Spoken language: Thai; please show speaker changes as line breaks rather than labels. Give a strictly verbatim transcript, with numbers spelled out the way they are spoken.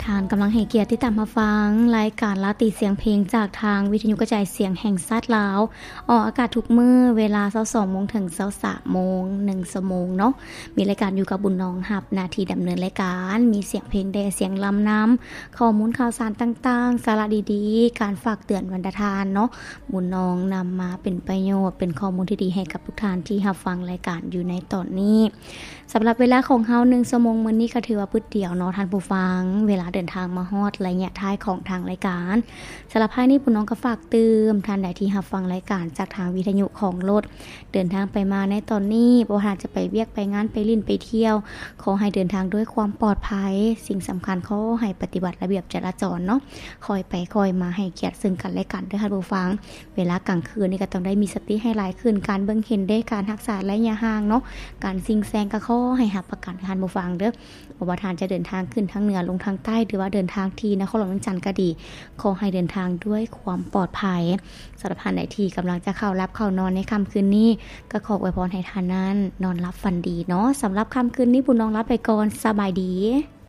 ทานกำลังให้เกียรติที่ตามมาฟังรายการลาติเสียงเพลงจากทางวิทยุกระจายเสียงแห่งชาติลาวออกอากาศทุกมื้อเวลา ยี่สิบสอง โมงถึง ยี่สิบสาม โมง หนึ่ง ชั่วโมงเนาะมีรายการอยู่กับบุญน้องรับหน้าที่ดำเนินรายการมีเสียงเพลงแด่เสียงลำนำข้อมูลข่าวสารต่างๆสาระดีๆการฝากเตือนวันทานเนาะบุญน้องนำมาเป็นประโยชน์เป็นข้อมูลที่ดีให้กับทุกท่านที่รับฟังรายการอยู่ในตอนนี้สำหรับเวลาของเฮาหนึ่งชั่วโมงมื้อนี้ก็ถือว่าปึ๊ดเดียวเนาะท่านผู้ฟังเวลาเดินทางมาฮอดระยะท้ายของทางรายการสำหรับภายนี้ปุ้น้องก็ฝากเตือนท่านใดที่รับฟังรายการจากทางวิทยุของรถเดินทางไปมาในตอนนี้บ่ว่าจะไปเวียกไปงานไปลิ้นไปเที่ยวขอให้เดินทางด้วยความปลอดภัยสิ่งสำคัญขอให้ปฏิบัติระเบียบจราจรเนาะคอยไปคอยมาให้เกียรติซึ่งกันและกันด้วยท่านผู้ฟังเวลากลางคืนนี่ก็ต้องได้มีสติให้หลายขึ้นการเบิ่งเห็นได้การรักษาระยะห่างเนาะการซิงแซงก็ขอให้รับประกันท่านผู้ฟังเด้อว่าท่านจะเดินทางขึ้นทางเหนือลงทางใต้หรือว่าเดินทางที่นครหลวงเวียงจันทร์ก็ดีขอให้เดินทางด้วยความปลอดภัยสำหรับท่านใดที่กำลังจะเข้ารับเข้านอนในค่ำคืนนี้ก็ขออวยพรให้ท่านนั้นนอนหลับฝันดีเนาะสำหรับค่ำคืนนี้บุญน้องรับไปก่อนสบายดี